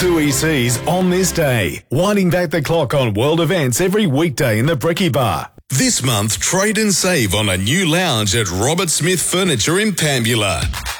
2 ECs on this day, winding back the clock on world events every weekday in the Brekkie Bar. This month, trade and save on a new lounge at Robert Smith Furniture in Pambula.